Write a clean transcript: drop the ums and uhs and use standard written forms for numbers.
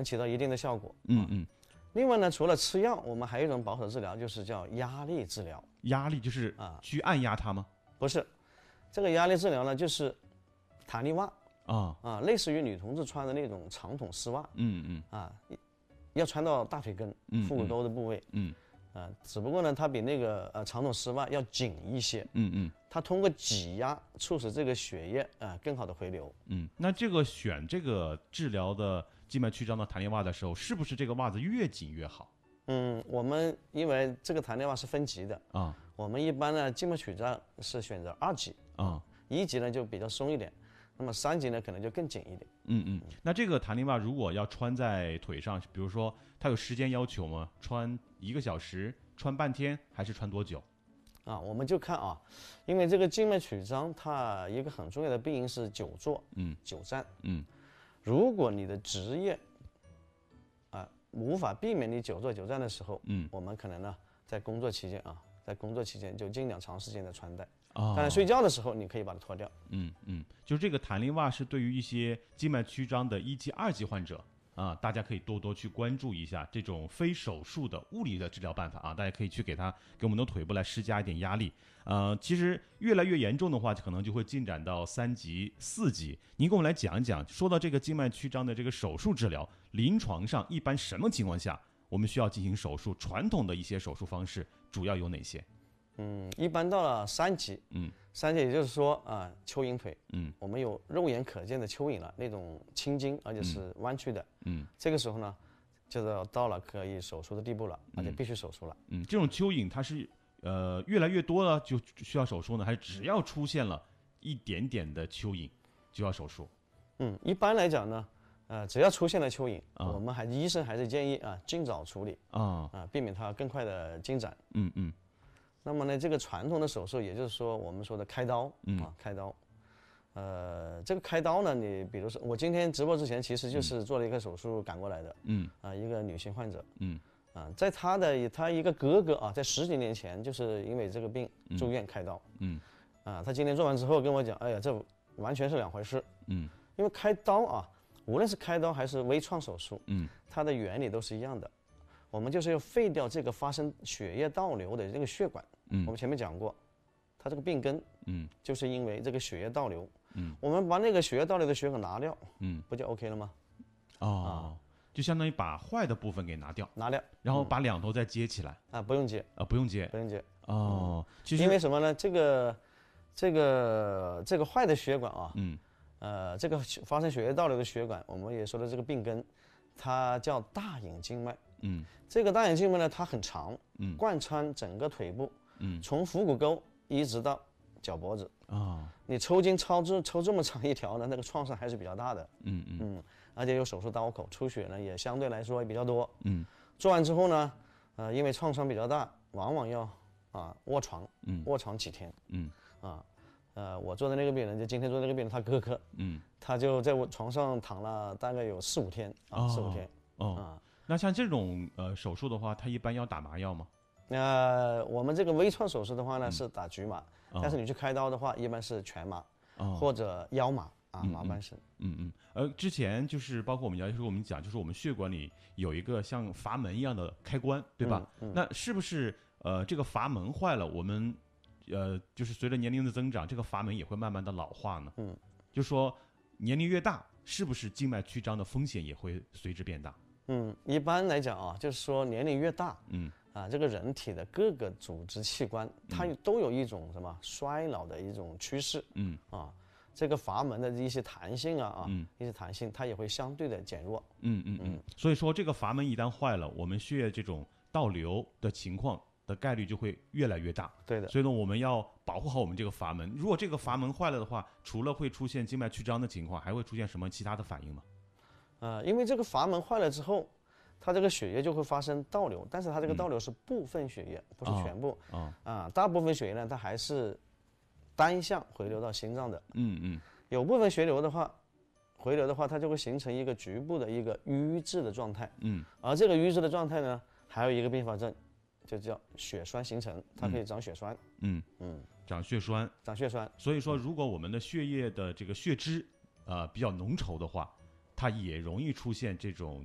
起到一定的效果。 嗯。 另外呢，除了吃药，我们还有一种保守治疗，就是叫压力治疗。 压力就是去按压它吗？ 不是，这个压力治疗呢，就是弹力袜类似于女同志穿的那种长筒丝袜。要穿到大腿根、腹股沟的部位。只不过呢，它比那个长筒丝袜要紧一些。它通过挤压促使这个血液更好的回流。 那这个选这个治疗的静脉曲张的弹力袜的时候，是不是这个袜子越紧越好？ 我们因为这个弹力袜是分级的我们一般呢静脉曲张是选择2级1级呢就比较松一点，那么3级呢可能就更紧一点。 那这个弹力袜如果要穿在腿上，比如说它有时间要求吗？穿1个小时，穿半天，还是穿多久？ 我们就看因为这个静脉曲张它一个很重要的病因是久坐久站。如果你的职业无法避免你久坐久站的时候，我们可能呢在工作期间就尽量长时间的穿戴。当然睡觉的时候你可以把它脱掉。 就是这个弹力袜是对于一些静脉曲张的1级、2级患者大家可以多多去关注一下这种非手术的物理的治疗办法大家可以去给我们的腿部来施加一点压力。其实越来越严重的话，可能就会进展到3级、4级。您给我们来讲一讲，说到这个静脉曲张的这个手术治疗，临床上一般什么情况下我们需要进行手术？传统的一些手术方式主要有哪些？ 一般到了3级，3级也就是说蚯蚓腿，我们有肉眼可见的蚯蚓了，那种青筋，而且是弯曲的，这个时候呢，就到了可以手术的地步了，而且必须手术了。 这种蚯蚓它是越来越多了就需要手术呢，还是只要出现了一点点的蚯蚓就要手术？ 一般来讲呢，只要出现了蚯蚓，我们医生还是建议尽早处理避免它更快的进展。那么呢，这个传统的手术，也就是说我们说的开刀开刀，这个开刀呢，你比如说我今天直播之前，其实就是做了一个手术赶过来的，一个女性患者，在她一个哥哥在10几年前就是因为这个病住院开刀，她今天做完之后跟我讲，哎呀，这完全是2回事，因为开刀无论是开刀还是微创手术，它的原理都是一样的。我们就是要废掉这个发生血液倒流的这个血管。我们前面讲过，它这个病根，就是因为这个血液倒流。我们把那个血液倒流的血管拿掉，不就 OK 了吗？ 就相当于把坏的部分给拿掉，然后把2头再接起来。 不用接不用接。 其实因为什么呢？这个坏的血管这个发生血液倒流的血管，我们也说的这个病根，它叫大隐静脉。这个大隐静脉呢，它很长，贯穿整个腿部，从腹股沟一直到脚脖子你抽筋抽这么长一条呢，那个创伤还是比较大的。而且有手术刀口，出血呢也相对来说比较多。做完之后呢，因为创伤比较大，往往要卧床几天。我做的那个病人，就今天做的那个病人，他哥哥，他就在我床上躺了大概有4、5天4、5天。 那像这种手术的话，它一般要打麻药吗？ 我们这个微创手术的话呢是打局麻，但是你去开刀的话，一般是全麻或者腰麻麻半身。 之前就是包括我们讲，就是我们血管里有一个像阀门一样的开关，对吧？那是不是这个阀门坏了，我们就是随着年龄的增长，这个阀门也会慢慢的老化呢？就说年龄越大，是不是静脉曲张的风险也会随之变大？ 一般来讲就是说年龄越大，这个人体的各个组织器官，它都有一种什么衰老的一种趋势。这个阀门的一些弹性一些弹性，它也会相对的减弱。 所以说这个阀门一旦坏了，我们血液这种倒流的情况的概率就会越来越大。 对的。 所以呢，我们要保护好我们这个阀门。如果这个阀门坏了的话，除了会出现静脉曲张的情况，还会出现什么其他的反应吗？ 因为这个阀门坏了之后，它这个血液就会发生倒流，但是它这个倒流是部分血液，不是全部。大部分血液呢，它还是单向回流到心脏的。有部分回流的话，它就会形成一个局部的一个瘀滞的状态。而这个瘀滞的状态呢，还有一个并发症，就叫血栓形成，它可以长血栓。长血栓。所以说，如果我们的血液的这个血脂比较浓稠的话，它也容易出现这种